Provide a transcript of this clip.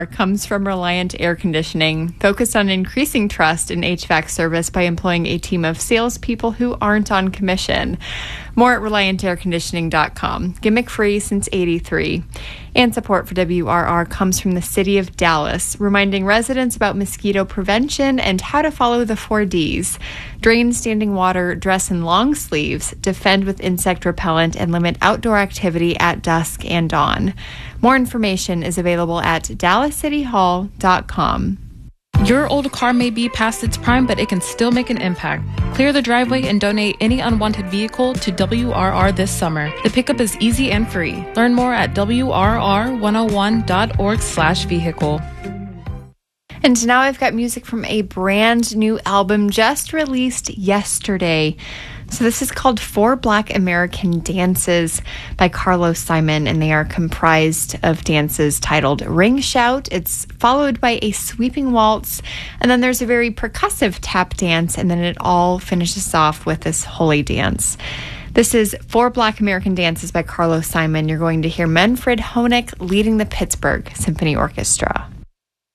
comes from Reliant Air Conditioning, focused on increasing trust in HVAC service by employing a team of salespeople who aren't on commission. More at ReliantAirConditioning.com. Gimmick free since '83. And support for WRR comes from the City of Dallas, reminding residents about mosquito prevention and how to follow the 4Ds. Drain standing water, dress in long sleeves, defend with insect repellent, and limit outdoor activity at dusk and dawn. More information is available at DallasCityHall.com. Your old car may be past its prime, but it can still make an impact. Clear the driveway and donate any unwanted vehicle to WRR this summer. The pickup is easy and free. Learn more at WRR101.org/vehicle. And now I've got music from a brand new album just released yesterday. So this is called Four Black American Dances by Carlos Simon, and they are comprised of dances titled Ring Shout. It's followed by a sweeping waltz, and then there's a very percussive tap dance, and then it all finishes off with this holy dance. This is Four Black American Dances by Carlos Simon. You're going to hear Manfred Honeck leading the Pittsburgh Symphony Orchestra.